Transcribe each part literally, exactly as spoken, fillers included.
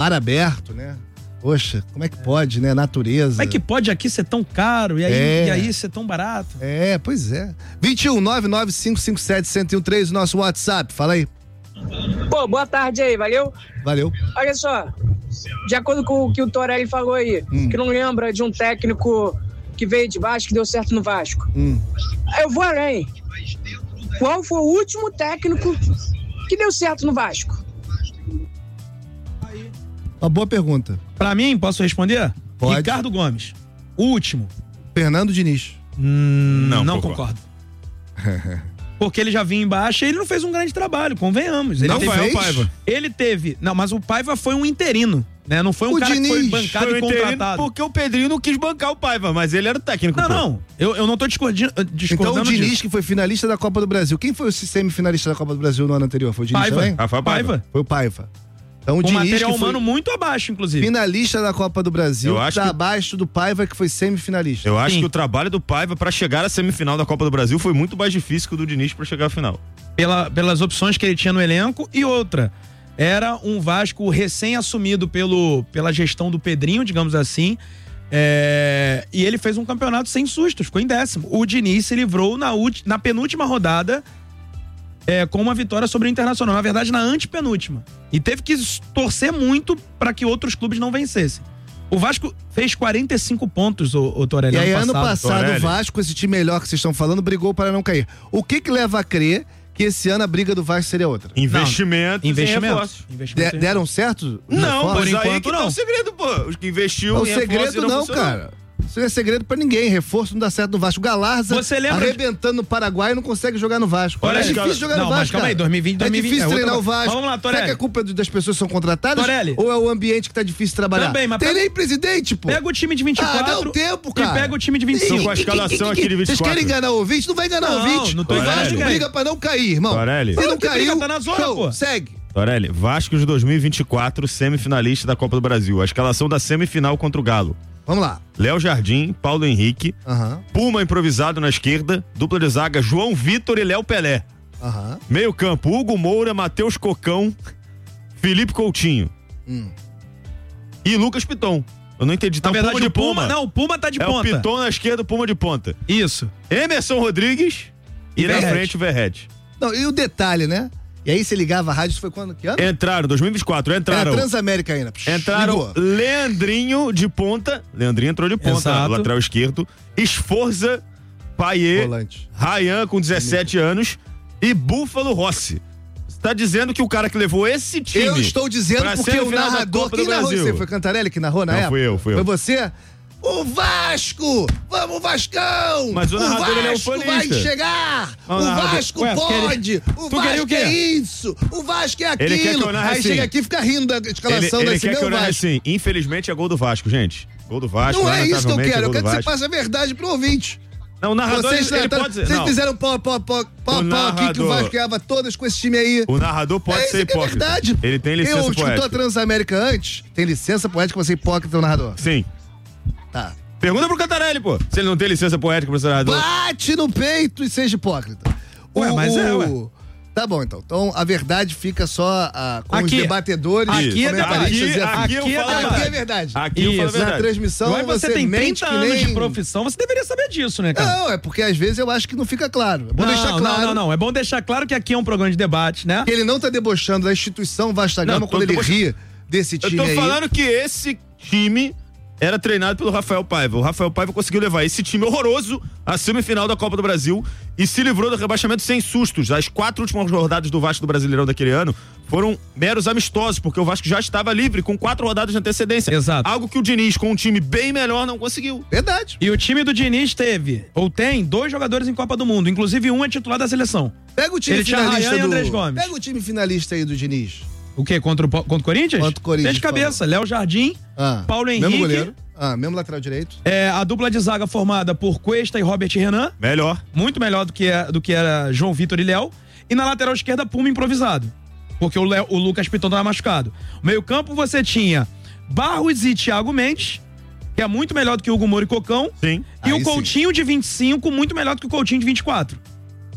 mar aberto, né? Poxa, como é que pode, né? Natureza. Como é que pode aqui ser tão caro e aí, É. e aí ser tão barato? É, pois é. vinte e um, nove nove cinco cinco sete, um zero um três, o nosso WhatsApp. Fala aí. Pô, boa tarde aí, valeu? Valeu. Olha só, de acordo com o que o Torelli falou aí, Hum. que não lembra de um técnico que veio de Vasco que deu certo no Vasco. Hum. Eu vou além. Qual foi o último técnico que deu certo no Vasco? Uma boa pergunta. Pra mim, posso responder? Pode. Ricardo Gomes. O último. Fernando Diniz. Hum, Não, não, concordo. concordo. Porque ele já vinha embaixo e ele não fez um grande trabalho, convenhamos. Ele Não teve, fez? o Paiva. Ele teve. Não, mas o Paiva foi um interino, né? Não foi um O cara que foi Diniz bancado Foi e um interino contratado. porque o Pedrinho não quis bancar o Paiva, mas ele era o técnico. Não, pô. não. Eu, eu não tô discordando, Então discordando o Diniz, disso. que foi finalista da Copa do Brasil. Quem foi o semifinalista da Copa do Brasil no ano anterior? Foi o Diniz Paiva. também? Rafael Paiva. Paiva. Foi o Paiva. Então o Com Diniz, material que foi humano muito abaixo, inclusive. finalista da Copa do Brasil, Eu acho tá que- abaixo do Paiva, que foi semifinalista. Eu acho Sim. que o trabalho do Paiva pra chegar à semifinal da Copa do Brasil foi muito mais difícil que o do Diniz pra chegar à final. Pela, pelas opções que ele tinha no elenco. E outra, era um Vasco recém-assumido pelo, pela gestão do Pedrinho, digamos assim. É, e ele fez um campeonato sem sustos, ficou em décimo. O Diniz se livrou na, ulti, na penúltima rodada é, com uma vitória sobre o Internacional. Na verdade, na antepenúltima. E teve que torcer muito para que outros clubes não vencessem. O Vasco fez quarenta e cinco pontos, o, o Torelli, E aí, ano passado. passado, Torelli. o Vasco, esse time melhor que vocês estão falando, brigou para não cair. O que que leva a crer que esse ano a briga do Vasco seria outra? Investimento. Investimento. De- Investimento. deram certo? Não, Reforço? mas Por aí enquanto, que tá não. o segredo, pô. Os que investiu O em reforço segredo e não, funcionou. cara. Isso não é segredo pra ninguém. Reforço não dá certo no Vasco. Galarza Você lembra de- arrebentando no Paraguai e não consegue jogar no Vasco. Olha, é difícil cara, jogar não, no mas Vasco, calma aí, cara. dois mil e vinte, É dois mil e vinte, difícil é outra treinar o coisa. Vasco. Vamos lá, Torelli. Será que é culpa das pessoas que são contratadas? Torelli. Ou é o ambiente que tá difícil de trabalhar? Também, mas Tem pega- nem presidente, pô. Pega o time de vinte e quatro Ah, dá um tempo, cara. e pega o time de vinte e Tô cinco. com a escalação aqui de vinte e Vocês quatro. querem enganar o ouvinte? Não vai enganar o Não, ouvinte. não tô o enganando Vasco ninguém. briga pra não cair, irmão. Torelli. Se não Falou que caiu, briga, tá na zona, show, pô. segue. Torelli, Vasco de dois mil e vinte e quatro, semifinalista da Copa do Brasil. A escalação da semifinal contra o Galo. Vamos lá. Léo Jardim, Paulo Henrique, Aham, Puma improvisado na esquerda, dupla de zaga João Vitor e Léo Pelé. aham. Meio campo, Hugo Moura, Matheus Cocão, Felipe Coutinho. Hum. E Lucas Piton. Eu não entendi. Tá Na o verdade, Puma de o Puma, Puma. não, o Puma tá de é ponta. o Piton na esquerda, o Puma de ponta. Isso. Emerson Rodrigues e, E na Verratti. frente o Verratti. Não, e o detalhe, né? E aí você ligava a rádio, isso foi quando? Que ano? Entraram, dois mil e vinte e quatro, Era entraram. Transamérica ainda. Psh, Entraram ligou. Leandrinho de ponta. Leandrinho entrou de ponta, Exato. lateral esquerdo. Esforza, Paier, Volante. Rayan com dezessete anos e Búfalo Rossi. Você tá dizendo que o cara que levou esse time. Eu estou dizendo pra porque o semifinal da narrador. Copa Quem do narrou Brasil. isso aí? Foi Cantarelli que narrou na Não, época? fui eu, fui eu. Foi você? O Vasco! Vamos, Vascão! Mas o narrador, ele é Vasco ufanista. vai chegar! Ah, o O narrador- Vasco Ué, tu queria- pode! O tu queria Vasco o quê? é isso! O Vasco é Ele quer que aquilo! eu narre Aí assim. chega aqui e fica rindo da Ele, escalação ele desse quer que eu meu narre Vasco. assim. Infelizmente é gol do Vasco, gente. Gol do Vasco. Não é isso que eu lamentavelmente, quero, é eu gol quero do que você Vasco. passe a verdade pro ouvinte. Não, o narrador Vocês, ele, ele trataram- pode dizer. vocês Não, fizeram pau, pau, pau, pau, O pau aqui que o narrador- Vasco ganhava todas com esse time aí. o narrador pode é ser isso que é hipócrita. verdade. Ele tem licença Eu escutou a poética. Transamérica antes? Tem licença poética pra ser hipócrita, o narrador? Sim. Tá. Pergunta pro Cantarelli, pô. Se ele não tem licença poética pra ser narrador. Bate no peito e seja hipócrita. Ué, mas é, ué. Tá bom, então. Então a verdade fica só ah, com os Aqui. debatedores, Aqui é comentaristas Aqui, e afins. aqui eu Aqui é falo a verdade. Aqui é verdade. verdade. Aqui eu falo a Isso. Na verdade. transmissão Não é você, você tem mente trinta que anos nem... de profissão, você deveria saber disso, né, cara? Não, é porque às vezes eu acho que não fica claro. É bom não, deixar claro não, não, não. É bom deixar claro que aqui é um programa de debate, né? que ele não tá debochando da instituição Vasco da Gama Não, tô quando ele debochando. ri desse Eu time tô aí. falando que esse time era treinado pelo Rafael Paiva. O Rafael Paiva conseguiu levar esse time horroroso à semifinal da Copa do Brasil e se livrou do rebaixamento sem sustos. As quatro últimas rodadas do Vasco do Brasileirão daquele ano foram meros amistosos, porque o Vasco já estava livre com quatro rodadas de antecedência. Exato. Algo que o Diniz, com um time bem melhor, não conseguiu. Verdade. E o time do Diniz teve, ou tem, dois jogadores em Copa do Mundo. Inclusive, um é titular da seleção. Pega o time Ele tinha finalista Rayan e do... Andrés Gomes. Pega o time finalista aí do Diniz. O quê? Contra o, Po- contra o Corinthians? Contra o Corinthians, Tem de cabeça. Léo Jardim, Ah, Paulo Mesmo Henrique. goleiro. Ah, mesmo lateral direito. É, a dupla de zaga formada por Cuesta e Robert Renan. Melhor. Muito melhor do que, é- do que era João Vitor e Léo. E na lateral esquerda, Puma improvisado. Porque o, Léo, o Lucas Piton tava machucado. Meio campo você tinha Barros e Thiago Mendes, que é muito melhor do que o Hugo Moura e Cocão. Sim. E Aí o sim. Coutinho de vinte e cinco, muito melhor do que o Coutinho de vinte e quatro.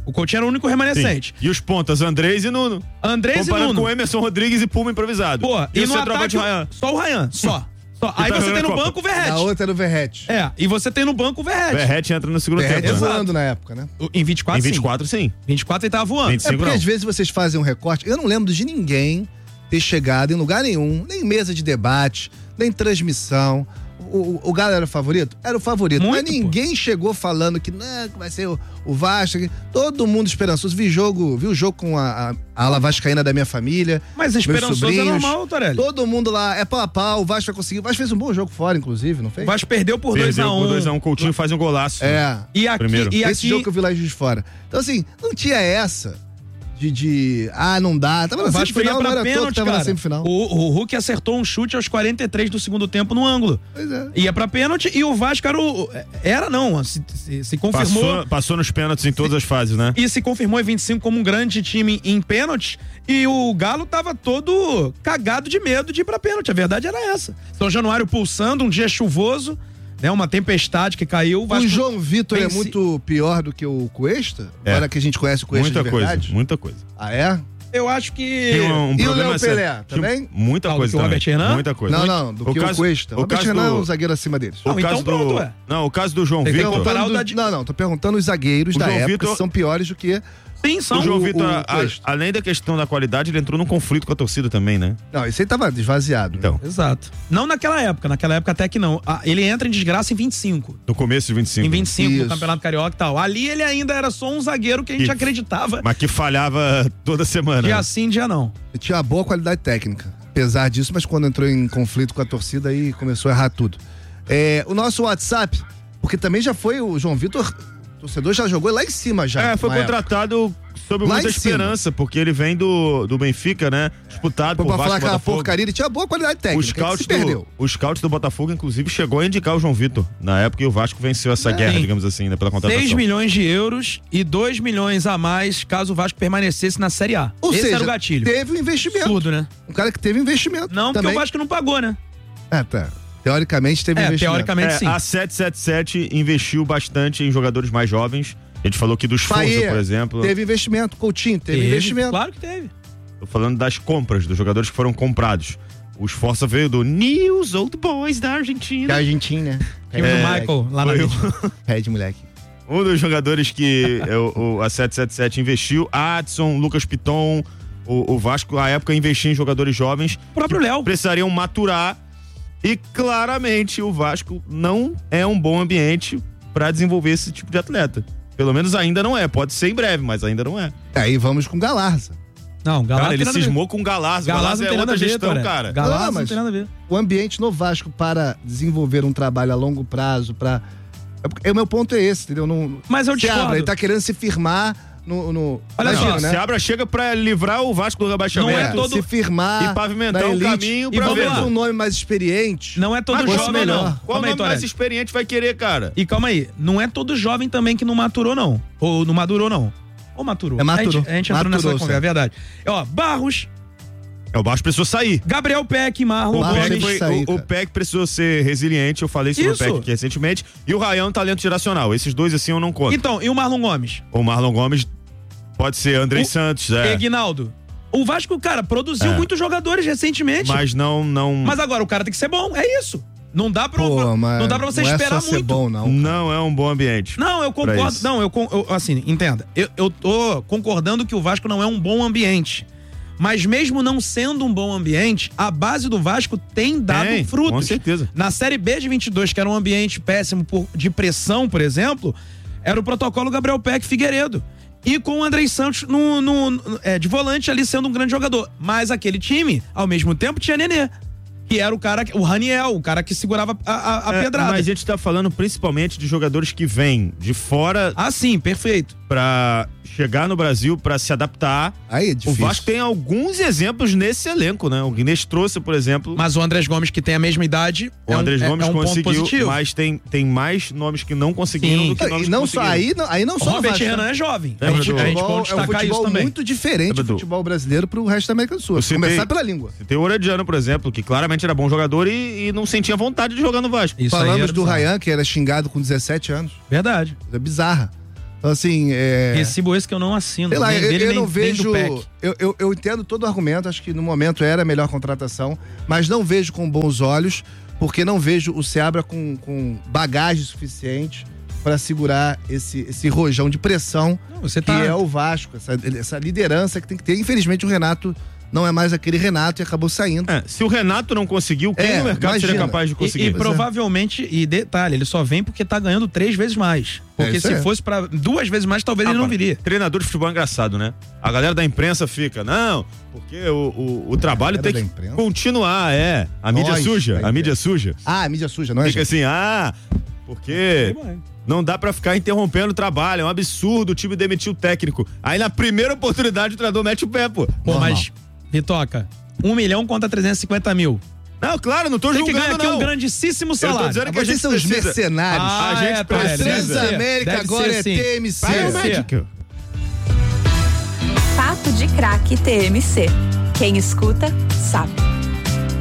O Coutinho era o único remanescente. Sim. E os pontas, Andrés e Nuno. Andrés e Nuno. Com Emerson Rodrigues e Puma improvisado. Pô, e, e o no centroavante ataque, Ryan. só o Ryan, só. só. Aí tá você tem no Copa. banco o Verratti. A outra era o Verratti. É, e você tem no banco o Verratti. Verratti entra no segundo Verratti tempo. voando na época, né? Em vinte e quatro, Em vinte e quatro, sim. sim. vinte e quatro ele tava voando. vinte e cinco, É porque não. às vezes vocês fazem um recorte. Eu não lembro de ninguém ter chegado em lugar nenhum, nem mesa de debate, nem transmissão. O, o, o Galo era o favorito? Era o favorito. Muito, Mas ninguém pô. chegou falando que, não, que vai ser o, o Vasco. Todo mundo esperançoso. Vi jogo, vi o jogo com a, a, a ala vascaína da minha família. Mas esperançoso é normal, Torelli. Todo mundo lá, é pau a pau, o Vasco vai conseguir. O Vasco fez um bom jogo fora, inclusive, não fez? O Vasco perdeu por dois a um. Por dois a um, Coutinho faz um golaço. É. E aqui, Primeiro. e Esse aqui... jogo que eu vi lá em Juiz de Fora. Então, assim, não tinha essa de, de ah, não dá. Tava O na Vasco ia semifinal, não pra era todo pênalti, que tava na cara. semifinal. O, o Hulk acertou um chute aos quarenta e três do segundo tempo no ângulo. Pois é. Ia pra pênalti e o Vasco era o... Era não, se, se, se confirmou... Passou, passou nos pênaltis em todas as fases, né? E se confirmou em vinte e cinco como um grande time em pênalti. E o Galo tava todo cagado de medo de ir pra pênalti. A verdade era essa. São Januário pulsando, um dia chuvoso, né? Uma tempestade que caiu. O, Vasco o João Vitor vence... é muito pior do que o Cuesta? É. Agora que a gente conhece o Cuesta Muita de coisa, verdade. muita coisa. Ah, é? Eu acho que... Tem um, um E o problema Léo sério. Pelé, Que- também? Muita Ah, do coisa que o também. Robert Renan? Muita coisa. Não, não, do que o Cuesta. O Robert caso Renan é do- o zagueiro acima deles. O Não, então caso pronto, do, ué. Não, o caso do João Tem que Vitor. comparar Perguntando o do- da- Não, não, tô perguntando os zagueiros O da João época Vitor- que são piores do que... Sim, são... O João o- Vitor, o a- Cuesta. além da questão da qualidade, ele entrou num conflito com a torcida também, né? Não, esse aí tava desvaziado. Então, Exato. Não naquela época, naquela época até que não. Ah, ele entra em desgraça em vinte e cinco. no começo de vinte e cinco. Em vinte e cinco, Isso. no Campeonato Carioca e tal. Ali ele ainda era só um zagueiro que a gente E- acreditava. Mas que falhava toda semana. Dia sim, dia não. Ele tinha uma boa qualidade técnica, apesar disso, mas quando entrou em conflito com a torcida, aí começou a errar tudo. É, o nosso WhatsApp, porque também já foi o João Vitor, o torcedor já jogou lá em cima já. É, foi uma época. contratado sob Lá muita em cima. esperança, porque ele vem do, do Benfica, né? Disputado Foi por pra falar Vasco e aquela Botafogo. porcaria, ele tinha boa qualidade O técnica, scout, que se perdeu. do, o scout do Botafogo, inclusive, chegou a indicar o João Vitor na época e o Vasco venceu essa guerra, Sim. digamos assim, né? Pela contratação. seis milhões de euros e dois milhões a mais caso o Vasco permanecesse na Série A. Ou Esse seja, era o gatilho. teve um investimento. Tudo, né? Um cara que teve investimento Não, também. porque o Vasco não pagou, né? É, tá. Teoricamente teve É, investimento. teoricamente É, sim. a sete sete sete investiu bastante em jogadores mais jovens. A gente falou aqui dos Forza, Faia, por exemplo. teve investimento. Coutinho teve, investimento. Claro que teve. Tô falando das compras, dos jogadores que foram comprados. O Forza veio do News Old Boys da Argentina. Da Argentina. Time do Michael, lá na foi frente. Red, moleque. Um dos jogadores que é, o, o- a sete sete sete investiu, Adson, Lucas Piton, o, o Vasco, à época, investia em jogadores jovens. O próprio que Léo. Precisariam maturar. E claramente o Vasco não é um bom ambiente para desenvolver esse tipo de atleta. Pelo menos ainda não é. Pode ser em breve, mas ainda não é. Aí vamos com Galarza. Não, Galaz Cara, ele não tem nada a ver. cismou com o Galaz. Galaz Galaz não é tem nada outra a ver, gestão, Toré. cara. Galaz Não, não mas- tem nada a ver. O ambiente no Vasco para desenvolver um trabalho a longo prazo, para é porque- é, o meu ponto é esse, entendeu? Não, Mas eu se discordo. abra, ele tá querendo se firmar no. no Olha imagina, só, né? Se abra, chega pra livrar o Vasco do rebaixamento. Não é É, todo- se firmar E pavimentar na o elite. caminho E pra vamos venda. lá. um nome mais experiente. Não é todo Mas fosse jovem, melhor. não. Qual Calma aí, nome mais Toré. experiente vai querer, cara? E calma aí, não é todo jovem também que não maturou, não. Ou não madurou, não. Ou maturou. É, maturou. A gente, a gente entrou Maturou, nessa conversa, é certo. verdade. Ó, Barros, É, o Vasco precisou sair. Gabriel Peck, Marlon O Barros Gomes. tem Peck, que foi, sair, o, o cara. Peck precisou ser resiliente, eu falei sobre Isso. o Peck aqui recentemente. E o Ryan, talento geracional. Esses dois, assim, eu não conto. Então, e o Marlon Gomes? O Marlon Gomes pode ser Andrei O- Santos, é. Eguinaldo. O Vasco, cara, produziu É. muitos jogadores recentemente. Mas... Mas não, não, agora o cara tem que ser bom, é isso. Não dá pra, Pô, mas não dá pra você não esperar é só ser muito. bom, não. não é um bom ambiente. Não, eu pra concordo. isso. Não, eu, con- eu assim, entenda. Eu, eu tô concordando que o Vasco não é um bom ambiente. Mas mesmo não sendo um bom ambiente, a base do Vasco tem dado Tem, frutos. com certeza. Na Série B de vinte e dois, que era um ambiente péssimo por, de pressão, por exemplo, era o protocolo Gabriel Peck Figueiredo. E com o Andrei Santos no, no- no- é, de volante ali sendo um grande jogador. Mas aquele time, ao mesmo tempo, tinha Nenê. Que era o cara, o Raniel, o cara que segurava a, a- a É, pedrada. mas a gente tá falando principalmente de jogadores que vêm de fora Ah, sim, perfeito. pra chegar no Brasil, pra se adaptar. Aí é O difícil. Vasco tem alguns exemplos nesse elenco, né? O Guinness trouxe, por exemplo. Mas o Andrés Gomes, que tem a mesma idade, O é um, Andrés é- Gomes é um ponto conseguiu, positivo. mas tem, tem mais nomes que não conseguiram Sim. do que nomes E que não só conseguiram. aí, não, aí não O só no Robert Vasco, Renan né? é jovem. A Lembra gente, do- a gente Futebol- pode é um destacar futebol isso também. muito diferente Lembra do do- futebol brasileiro pro resto da América do Sul. Eu citei- Começar pela língua. Tem o Orediano, por exemplo, que claramente era bom jogador e, e não sentia vontade de jogar no Vasco. Isso aí Falamos era do bizarro. Ryan, que era xingado com dezessete anos. Verdade. É bizarra. Então, assim, é... Recibo esse que eu não assino. Sei lá, nem eu, dele, eu nem, não nem vejo... do P E C. Eu, eu, eu entendo todo o argumento, acho que no momento era a melhor contratação, mas não vejo com bons olhos, porque não vejo o Seabra com, com bagagem suficiente para segurar esse, esse rojão de pressão Não, você que tá... é o Vasco, essa, essa liderança que tem que ter. Infelizmente o Renato não é mais aquele Renato e acabou saindo. É, se o Renato não conseguiu, quem É, no mercado imagina. seria capaz de E, conseguir? e Pois é. provavelmente, e detalhe, ele só vem porque tá ganhando três vezes mais. Porque É, isso se é. fosse pra duas vezes mais, talvez ele não Agora, viria. Treinador de futebol é engraçado, né? A galera da imprensa fica, não, porque o, o, o trabalho galera tem da que imprensa? continuar, é. A mídia Nós, suja, da a mídia imprensa. suja. Ah, mídia suja, não é? Fica assim, ah, porque não dá pra ficar interrompendo o trabalho, é um absurdo o time demitir o técnico. Aí na primeira oportunidade o treinador mete o pé, pô. Pô, Normal. mas, Vitoca, um milhão contra trezentos e cinquenta mil. Não, claro, não tô Tem que julgando, ganhar aqui não. um grandíssimo Eu tô salário. dizendo que a Vocês gente são os precisa. mercenários. Ah, a gente é, Trelli, precisa. deve ser. Transamérica Deve agora ser, é sim. T M C. Deve Vai, ser. médico. Papo de Craque T M C. Quem escuta, sabe.